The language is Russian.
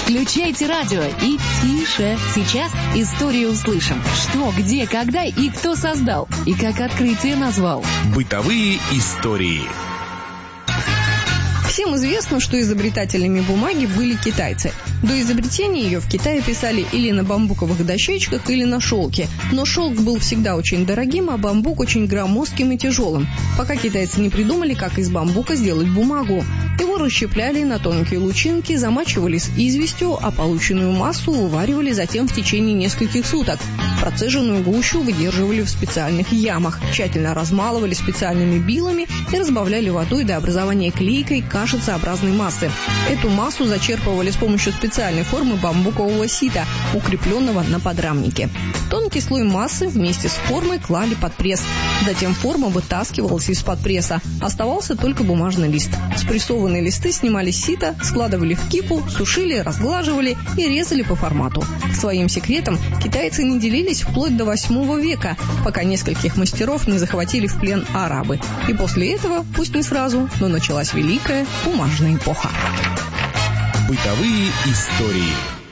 Включайте радио и тише. Сейчас историю услышим. Что, где, когда и кто создал. И как открытие назвал. Бытовые истории. Всем известно, что изобретателями бумаги были китайцы. До изобретения ее в Китае писали или на бамбуковых дощечках, или на шелке. Но шелк был всегда очень дорогим, а бамбук очень громоздким и тяжелым, пока китайцы не придумали, как из бамбука сделать бумагу. Его расщепляли на тонкие лучинки, замачивали с известью, а полученную массу уваривали затем в течение нескольких суток. Процеженную гущу выдерживали в специальных ямах, тщательно размалывали специальными билами и разбавляли водой до образования клейкой кашицеобразной массы. Эту массу зачерпывали с помощью специальной формы бамбукового сита, укрепленного на подрамнике. Тонкий слой массы вместе с формой клали под пресс. Затем форма вытаскивалась из-под пресса. Оставался только бумажный лист. Спрессованные листы снимали с сита, складывали в кипу, сушили, разглаживали и резали по формату. Своим секретом китайцы не делились вплоть до 8 века, пока нескольких мастеров не захватили в плен арабы. И после этого, пусть не сразу, но началась великая бумажная эпоха. Бытовые истории.